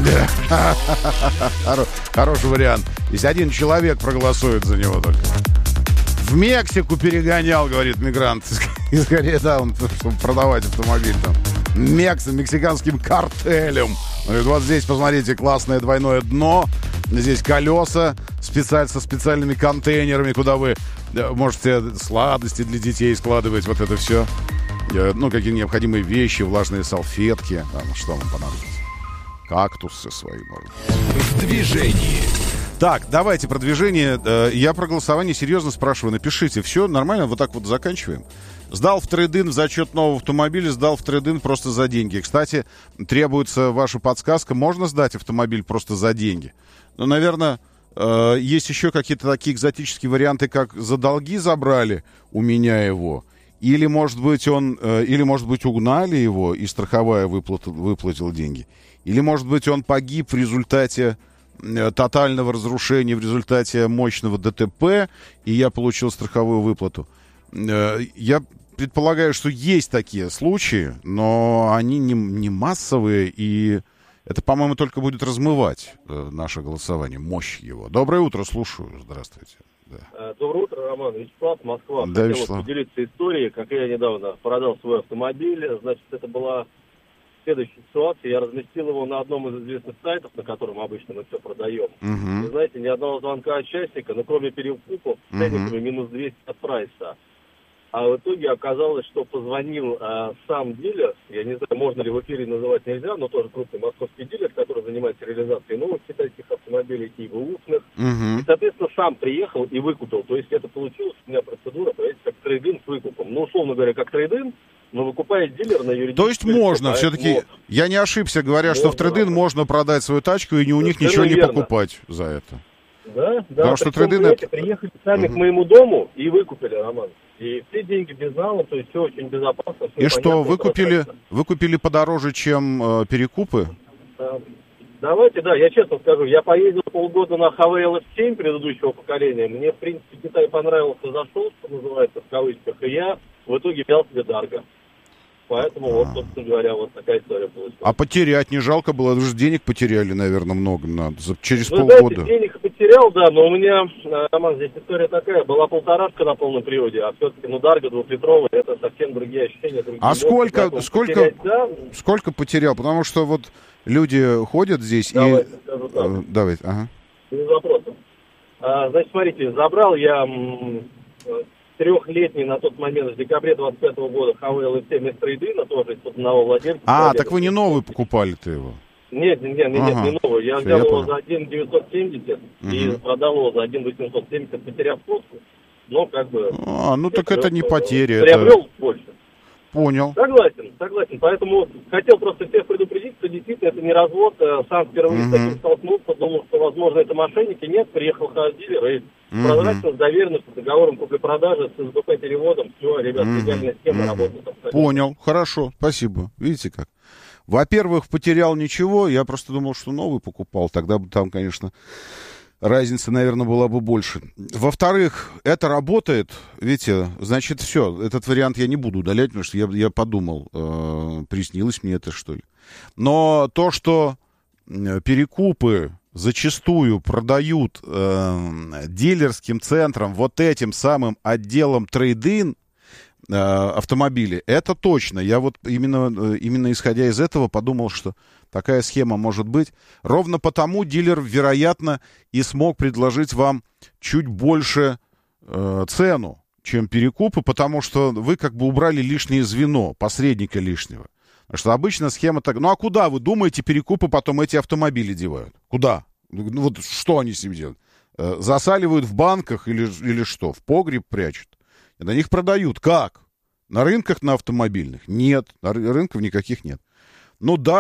Хороший вариант. Если один человек проголосует за него только. В Мексику перегонял, говорит мигрант. И скорее, да, он, чтобы продавать автомобиль там. Мексиканским картелем. Говорит, вот здесь, посмотрите, классное двойное дно. Здесь колеса со специальными контейнерами, куда вы можете сладости для детей складывать. Вот это все. Ну, какие необходимые вещи, влажные салфетки. Там, что вам понадобится? Кактусы свои, может. В движении. Так, давайте про движение. Я про голосование серьезно спрашиваю. Напишите, все нормально, вот так вот заканчиваем. Сдал в трейд-ин в зачет нового автомобиля, сдал в трейд-ин просто за деньги. Кстати, требуется ваша подсказка. Можно сдать автомобиль просто за деньги? Ну, наверное, есть еще какие-то такие экзотические варианты, как за долги забрали у меня его. Или, может быть, угнали его, и страховая выплатила деньги. Или, может быть, он погиб в результате тотального разрушения, в результате мощного ДТП, и я получил страховую выплату. Я предполагаю, что есть такие случаи, но они не массовые, и это, по-моему, только будет размывать наше голосование, мощь его. Доброе утро, слушаю. Здравствуйте. Да. Доброе утро, Роман. Вячеслав, Москва. Да, Хотел Вячеслав. поделиться историей, как я недавно продал свой автомобиль. Значит, это была следующая ситуация. Я разместил его на одном из известных сайтов, на котором обычно мы все продаем. Угу. И, знаете, ни одного звонка от частника, но кроме перекупов, ценниками минус 200 от прайса. А в итоге оказалось, что позвонил сам дилер, я не знаю, можно ли в эфире называть, нельзя, но тоже крупный московский дилер, который занимается реализацией новых китайских автомобилей и бэушных. Угу. И, соответственно, сам приехал и выкупил. То есть это получилось у меня процедура, понимаете, как трейд-ин с выкупом. Ну, условно говоря, как трейд-ин, но выкупает дилер на юридическом. То есть можно, все-таки, я не ошибся, говоря, что в трейд-ин можно продать свою тачку и у них ничего не покупать за это. Да. Потому что трейд-ин это... Приехали сами к моему дому и выкупили, Роман. И все деньги без зала, то есть все очень безопасно. Все и что, выкупили подороже, чем перекупы? Давайте, да, я честно скажу, я поездил полгода на HV LF7 предыдущего поколения. Мне, в принципе, Китай понравился, зашел, что называется, в кавычках, и я в итоге взял себе Дарго. Поэтому вот, собственно говоря, вот такая история получилась. А потерять не жалко было? Вы же денег потеряли, наверное, много надо. Через Вы полгода. знаете, денег потерял, да, но у меня, Роман, здесь история такая. Была полторашка на полном приводе, а все-таки, Дарго двухлитровый, это совсем другие ощущения. Другие эмоции, сколько потерял? Потому что вот люди ходят здесь давайте, и... скажу так. Давайте, ага. Без вопросов. Значит, смотрите, забрал я... трехлетний на тот момент, в декабре 25 года, HV LF7 из трейд-ина, тоже из одного владельца. Так вы не новый покупали-то его? Нет, не новый. Я взял его за 1,970 и продал его за 1,870, потеряв сотку. Но как бы... так это не потеря. Приобрел больше. Понял. Согласен. Поэтому хотел просто всех предупредить, что действительно это не развод. Сам впервые с таким столкнулся, думал, что, возможно, это мошенники. Нет, приехал дилер и прозрачно, с доверенностью, с договором купли-продажи, с СБП-переводом. Все, ребят, легальная схема работает абсолютно. Понял, хорошо, спасибо. Видите как? Во-первых, потерял ничего, я просто думал, что новый покупал. Тогда бы там, конечно... разница, наверное, была бы больше. Во-вторых, это работает, видите, значит, все, этот вариант я не буду удалять, потому что я подумал, приснилось мне это, что ли. Но то, что перекупы зачастую продают дилерским центрам, вот этим самым отделом трейд-ин автомобили, это точно. Я вот именно исходя из этого подумал, что такая схема может быть. Ровно потому дилер, вероятно, и смог предложить вам чуть больше цену, чем перекупы, потому что вы как бы убрали лишнее звено, посредника лишнего. Потому что обычно схема так... а куда, вы думаете, перекупы потом эти автомобили девают? Куда? Вот что они с ними делают? Засаливают в банках или что? В погреб прячут? На них продают. Как? На рынках на автомобильных? Нет. Рынков никаких нет. Да,